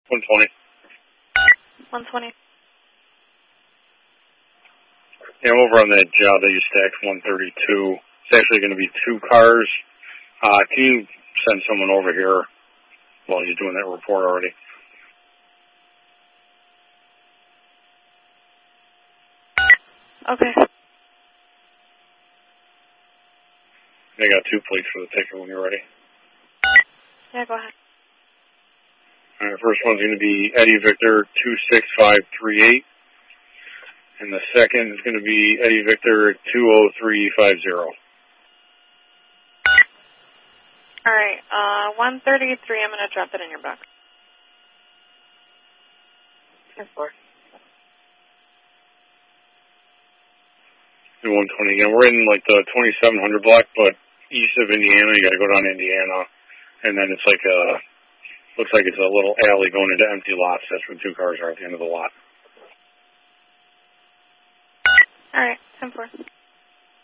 120. 120. Yeah, I'm over on that job that you stacked 132. It's actually going to be 2 cars. Can you send someone over here while you're doing that report already? Okay. They got 2 plates for the ticket when you're ready. Yeah, go ahead. All right, first one's going to be Eddie Victor 26538. And the second is going to be Eddie Victor 20350. All right, 133, I'm going to drop it in your box. 10-4. 120 again. We're in like the 2700 block, but east of Indiana, you got to go down to Indiana, and then it's like looks like it's a little alley going into empty lots. That's where 2 cars are at the end of the lot. All right, 10-4.